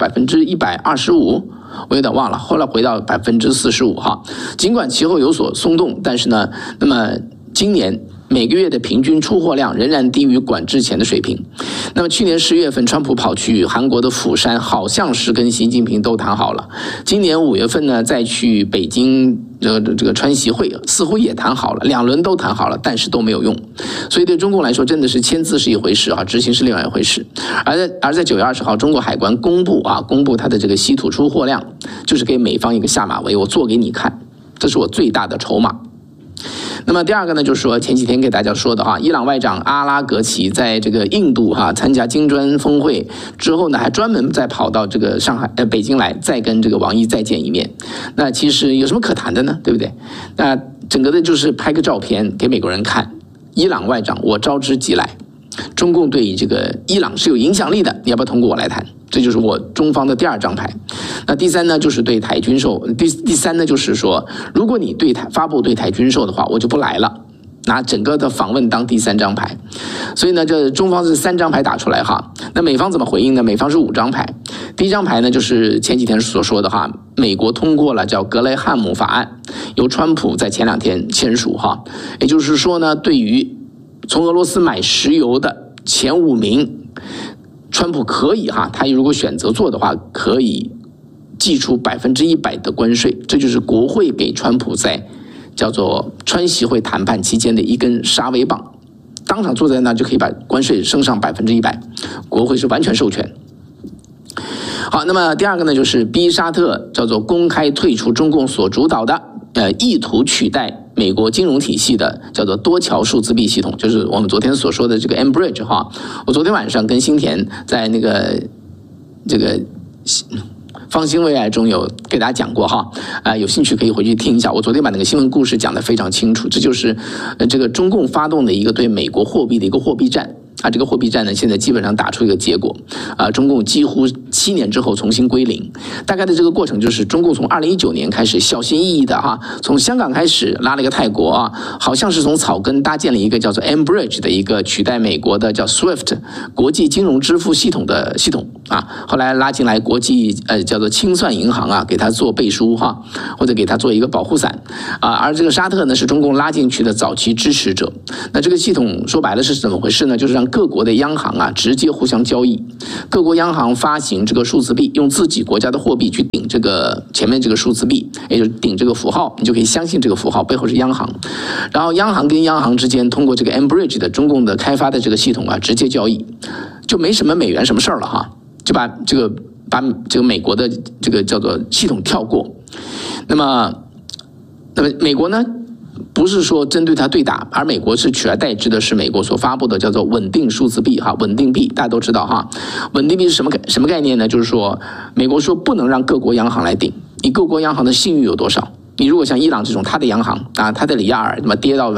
？125%，我有点忘了，后来回到45%哈。尽管其后有所松动，但是呢，那么今年每个月的平均出货量仍然低于管制前的水平。那么去年10月份，川普跑去韩国的釜山，好像是跟习近平都谈好了。今年5月份呢，再去北京这个川习会，似乎也谈好了，2轮都谈好了，但是都没有用。所以对中共来说，真的是签字是一回事执行是另外一回事。而在9月20号，中国海关公布它的这个稀土出货量，就是给美方一个下马威，我做给你看，这是我最大的筹码。那么第二个呢，就是说前几天给大家说的伊朗外长阿拉格齐在这个印度参加金砖峰会之后呢，还专门再跑到这个北京来，再跟这个王毅再见一面。那其实有什么可谈的呢？对不对？那整个的就是拍个照片给美国人看，伊朗外长我召之即来。中共对这个伊朗是有影响力的，你要不要通过我来谈？这就是我中方的第2张牌。那第3呢，就是对台军售。第3呢，就是说，如果你发布对台军售的话，我就不来了。拿整个的访问当第3张牌。所以呢，这中方是3张牌打出来那美方怎么回应呢？美方是5张牌。第1张牌呢，就是前几天所说的美国通过了叫格雷汉姆法案，由川普在前2天签署也就是说呢，对于从俄罗斯买石油的前5名，川普可以他如果选择做的话，可以寄出100%的关税。这就是国会给川普在叫做川习会谈判期间的一根杀威棒，当场坐在那就可以把关税升上100%，国会是完全授权。好，那么第2个呢，就是逼沙特叫做公开退出中共所主导的意图取代美国金融体系的叫做多桥数字币系统，就是我们昨天所说的这个 M-Bridge 我昨天晚上跟新田在那个这个方兴未艾中有给大家讲过有兴趣可以回去听一下。我昨天把那个新闻故事讲得非常清楚，这就是这个中共发动的一个对美国货币的一个货币战。这个货币战呢，现在基本上打出一个结果，中共几乎7年之后重新归零。大概的这个过程就是中共从2019年开始小心翼翼的从香港开始拉了一个泰国好像是从草根搭建了一个叫做 M-Bridge 的一个取代美国的叫 SWIFT 国际金融支付系统的系统后来拉进来国际叫做清算银行给他做背书或者给他做一个保护伞而这个沙特呢是中共拉进去的早期支持者。那这个系统说白了是怎么回事呢？就是让各国的央行直接互相交易，各国央行发行这个数字币，用自己国家的货币去顶这个前面这个数字币，也就是顶这个符号，你就可以相信这个符号背后是央行。然后央行跟央行之间通过这个 M-Bridge 的中共的开发的这个系统直接交易，就没什么美元什么事儿了就把这个美国的这个叫做系统跳过。那么美国呢？不是说针对它对打，而美国是取而代之的是美国所发布的叫做稳定数字币稳定币，大家都知道稳定币是什么概念呢？就是说美国说不能让各国央行来顶，你各国央行的信誉有多少？你如果像伊朗这种，它的央行它的里亚尔跌到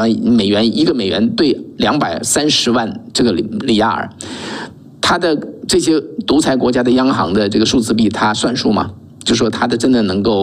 1个美元兑230万这个里亚尔，它的这些独裁国家的央行的这个数字币，它算数吗？就说它的真的能够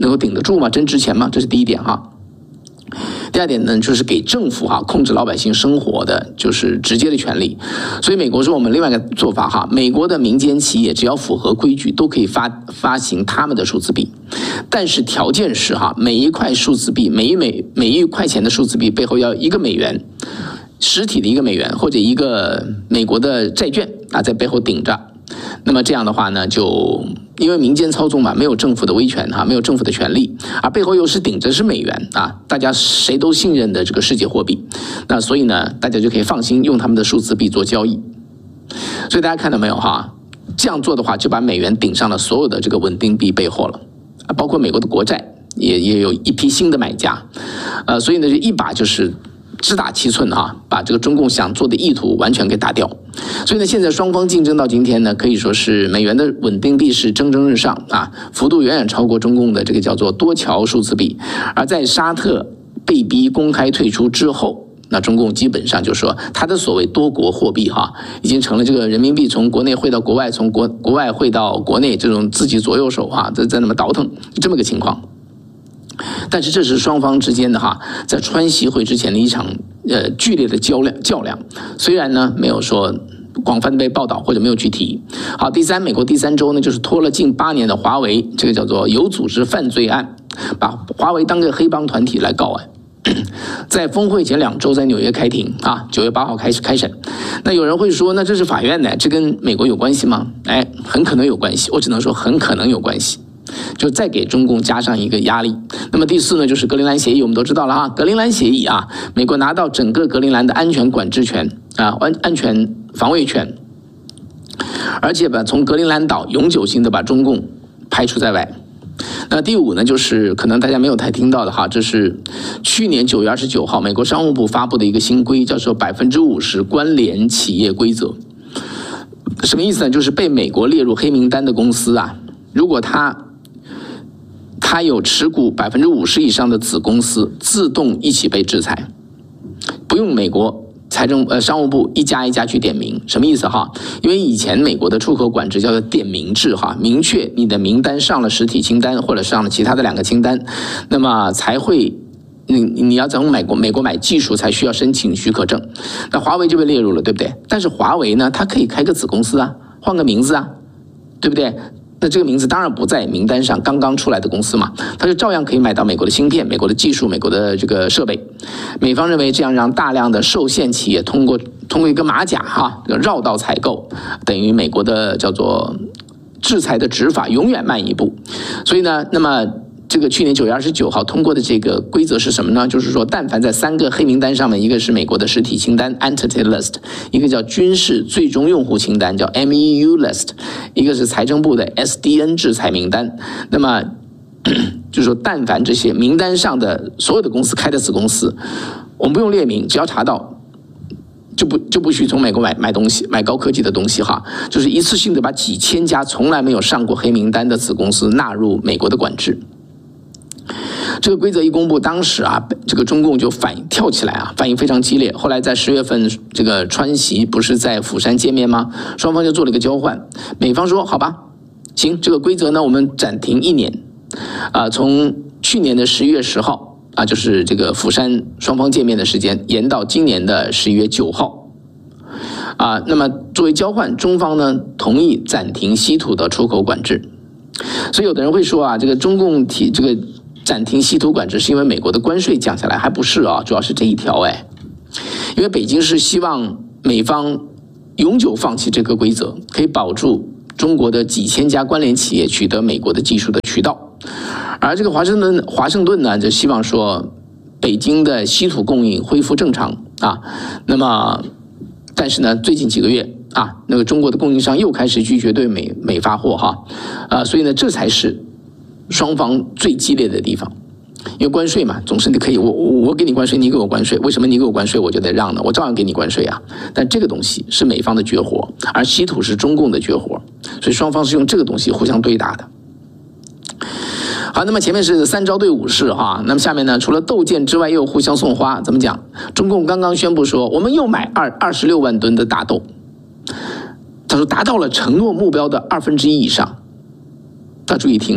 能够顶得住吗？真值钱吗？这是第一点哈。第二点呢，就是给政府控制老百姓生活的就是直接的权利。所以美国是我们另外一个做法哈，美国的民间企业只要符合规矩，都可以发行他们的数字币，但是条件是每一块数字币，每一块钱的数字币背后要1个美元，实体的1个美元或者1个美国的债券在背后顶着。那么这样的话呢，就因为民间操纵嘛，没有政府的威权没有政府的权利，而背后又是顶着是美元大家谁都信任的这个世界货币，那所以呢，大家就可以放心用他们的数字币做交易。所以大家看到没有这样做的话，就把美元顶上了所有的这个稳定币背后了，包括美国的国债也有一批新的买家，所以呢，就一把就是只打7寸把这个中共想做的意图完全给打掉。所以呢，现在双方竞争到今天呢，可以说是美元的稳定币是蒸蒸日上幅度远远超过中共的这个叫做多桥数字币。而在沙特被逼公开退出之后，那中共基本上就说它的所谓多国货币已经成了这个人民币从国内汇到国外，从国外汇到国内这种自己左右手在那么倒腾这么个情况。但是这是双方之间的在川习会之前的一场剧烈的较量，虽然呢没有说广泛的被报道或者没有去提。好，第三，美国第3州呢就是拖了近8年的华为，这个叫做有组织犯罪案，把华为当个黑帮团体来告在峰会前2周在纽约开庭9月8号开审。那有人会说，那这是法院的，这跟美国有关系吗？很可能有关系，我只能说很可能有关系。就再给中共加上一个压力。那么第4呢，就是格陵兰协议，我们都知道了格陵兰协议美国拿到整个格陵兰的安全管制权安全防卫权，而且从格陵兰岛永久性的把中共排除在外。那第5呢，就是可能大家没有太听到的这是去年9月29号美国商务部发布的一个新规，叫做50%关联企业规则。什么意思呢？就是被美国列入黑名单的公司如果他有持股50%以上的子公司，自动一起被制裁，不用美国商务部一家一家去点名。什么意思因为以前美国的出口管制叫做点名制明确你的名单上了实体清单或者上了其他的2个清单，那么才会你要从美国买技术才需要申请许可证。那华为就被列入了，对不对？但是华为呢，它可以开个子公司换个名字对不对？那这个名字当然不在名单上，刚刚出来的公司嘛，它就照样可以买到美国的芯片、美国的技术、美国的这个设备。美方认为这样让大量的受限企业通过一个马甲绕道采购，等于美国的叫做制裁的执法永远慢一步。所以呢，那么这个去年9月29号通过的这个规则是什么呢？就是说，但凡在3个黑名单上面，一个是美国的实体清单 Entity List， 一个叫军事最终用户清单叫 MEU List， 一个是财政部的 SDN 制裁名单。那么就是说，但凡这些名单上的所有的公司开的子公司，我们不用列名，只要查到就不许从美国买东西，买高科技的东西就是一次性的把几千家从来没有上过黑名单的子公司纳入美国的管制。这个规则一公布，当时这个中共就跳起来反应非常激烈。后来在10月份，这个川习不是在釜山见面吗？双方就做了一个交换。美方说好吧，行，这个规则呢我们暂停1年，从去年的11月10号就是这个釜山双方见面的时间延到今年的11月9号。那么作为交换，中方呢同意暂停稀土的出口管制。所以有的人会说这个中共这个暂停稀土管制是因为美国的关税降下来，还不是主要是这一条因为北京是希望美方永久放弃这个规则，可以保住中国的几千家关联企业取得美国的技术的渠道。而这个华盛顿呢就希望说北京的稀土供应恢复正常那么但是呢最近几个月那个中国的供应商又开始拒绝对美发货所以呢这才是双方最激烈的地方。因为关税嘛，总是你可以我给你关税，你给我关税，为什么你给我关税我就得让呢？我照样给你关税但这个东西是美方的绝活，而稀土是中共的绝活，所以双方是用这个东西互相对打的。好，那么前面是3招对5式那么下面呢，除了斗剑之外又互相送花。怎么讲？中共刚刚宣布说我们又买26万吨的大豆，他说达到了承诺目标的1/2以上。大家注意听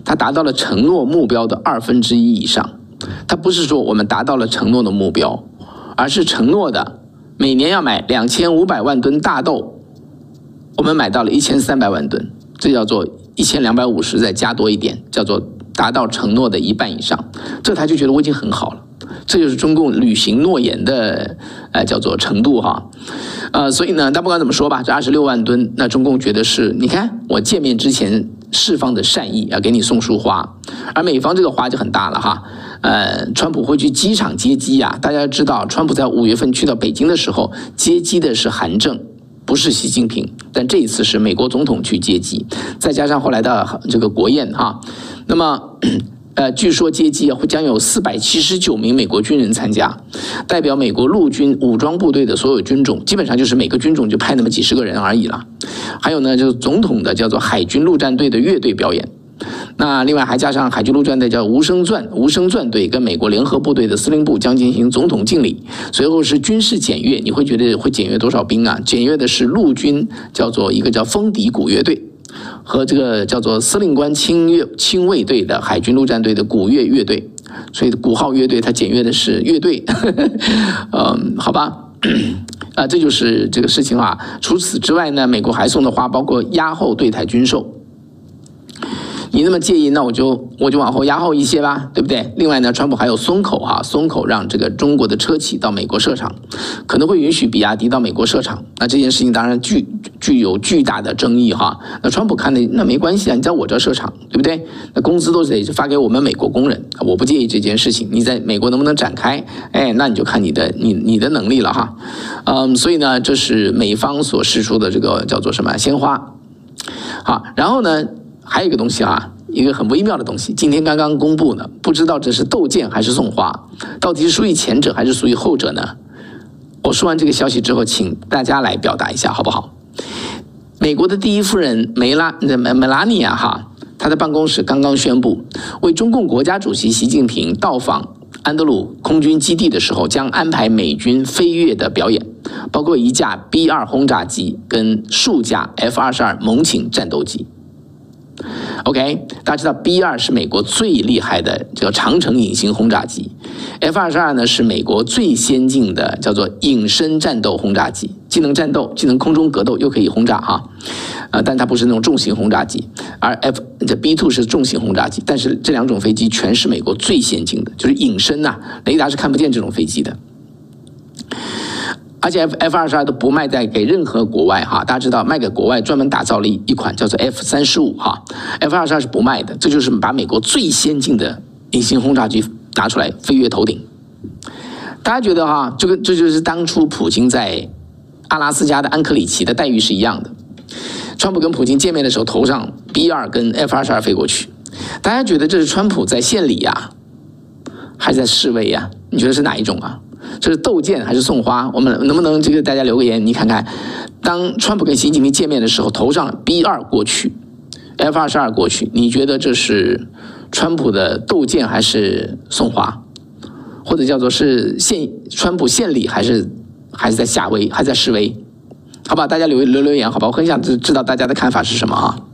他达到了承诺目标的1/2以上。他不是说我们达到了承诺的目标，而是承诺的每年要买2500万吨大豆，我们买到了1300万吨，这叫做1250再加多一点，叫做达到承诺的1半以上。这他就觉得我已经很好了。这就是中共履行诺言的叫做程度哈。所以呢，但不管怎么说吧，这26万吨，那中共觉得是，你看我见面之前释放的善意，要给你送束花，而美方这个花就很大了哈。川普会去机场接机啊，大家知道，川普在5月份去到北京的时候，接机的是韩正，不是习近平，但这一次是美国总统去接机，再加上后来的这个国宴哈，那么。据说接机将有479名美国军人参加，代表美国陆军武装部队的所有军种，基本上就是每个军种就派那么几十个人而已了。还有呢，就是总统的叫做海军陆战队的乐队表演。那另外还加上海军陆战队叫无声传队跟美国联合部队的司令部将进行总统敬礼，随后是军事检阅。你会觉得会检阅多少兵啊？检阅的是陆军叫做一个叫风笛鼓乐队。和这个叫做司令官亲卫队的海军陆战队的鼓乐乐队，所以鼓号乐队它检阅的是乐队，好吧，这就是这个事情啊。除此之外呢，美国还送的花包括压后对台军售。你那么介意，那我就往后压后一些吧，对不对？另外呢，川普还有松口让这个中国的车企到美国设厂，可能会允许比亚迪到美国设厂。那这件事情当然具有巨大的争议哈。那川普看的那没关系啊，你在我这设厂，对不对？那工资都得发给我们美国工人，我不介意这件事情。你在美国能不能展开？那你就看你的能力了哈。所以呢，这是美方所释出的这个叫做什么鲜花。好，然后呢？还有一个东西哈，一个很微妙的东西，今天刚刚公布呢，不知道这是斗剑还是送花，到底是属于前者还是属于后者呢？我说完这个消息之后，请大家来表达一下好不好？美国的第一夫人梅拉尼亚哈，她的办公室刚刚宣布，为中共国家主席习近平到访安德鲁空军基地的时候，将安排美军飞跃的表演，包括1架 B-2 轰炸机跟数架 F-22 猛禽战斗机。OK， 大家知道 B-2 是美国最厉害的叫长程隐形轰炸机 ，F-22 呢是美国最先进的叫做隐身战斗轰炸机，既能战斗，既能空中格斗，又可以轰炸哈，但它不是那种重型轰炸机，而 B-2 是重型轰炸机，但是这两种飞机全是美国最先进的，就是隐身呐，雷达是看不见这种飞机的。而且 F-22 都不卖带给任何国外哈，大家知道卖给国外专门打造了一款叫做 F-35哈 ，F-22 是不卖的，这就是把美国最先进的隐形轰炸机拿出来飞越头顶。大家觉得哈，这就是当初普京在阿拉斯加的安克里奇的待遇是一样的。川普跟普京见面的时候，头上 B-2 跟 F-22 飞过去，大家觉得这是川普在献礼呀，还是在示威呀？你觉得是哪一种啊？这是斗剑还是送花？我们能不能这个大家留个言？你看看，当川普跟习近平见面的时候，头上 B-2 过去 ，F-22 过去，你觉得这是川普的斗剑还是送花？或者叫做是川普献礼还是在下威，还在示威？好吧，大家留言，好吧，我很想知道大家的看法是什么啊？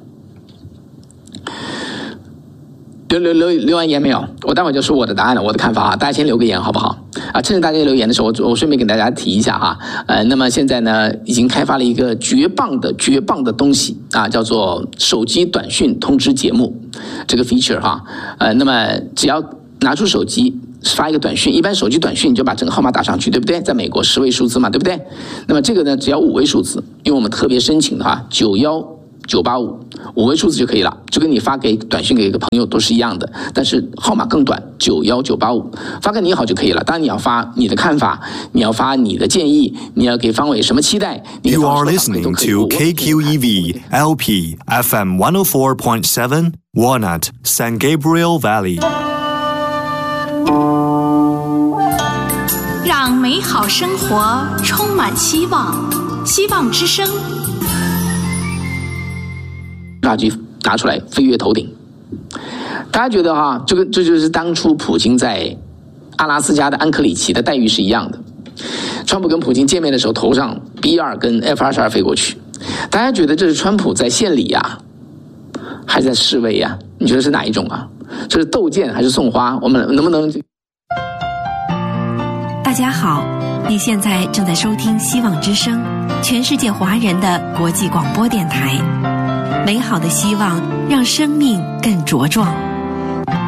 留完言没有？我待会就说我的答案了，我的看法啊，大家先留个言好不好？趁着大家留言的时候，我顺便给大家提一下哈，那么现在呢，已经开发了一个绝棒的东西啊，叫做手机短讯通知节目这个 feature 哈，那么只要拿出手机发一个短讯，一般手机短讯你就把整个号码打上去，对不对？在美国10位数字嘛，对不对？那么这个呢，只要5位数字，因为我们特别申请的哈，91985，5位数字就可以了，就跟你发给短信给一个朋友都是一样的，但是号码更短，91985，发个你好就可以了。当然你要发你的看法，你要发你的建议，你要给方伟什么期待。 You are listening to KQEV LP FM 104.7 Walnut San Gabriel Valley。 让美好生活充满希望，希望之声。 炸机拿出来飞越头顶，大家觉得哈，这就是当初普京在阿拉斯加的安克里奇的待遇是一样的。川普跟普京见面的时候，头上 B-2 跟 F-22 飞过去，大家觉得这是川普在献礼呀，还是在示威呀？ 你觉得是哪一种啊？这是斗剑还是送花？我们能不能？ 大家好，你现在正在收听希望之声，全世界华人的国际广播电台。美好的希望让生命更茁壮。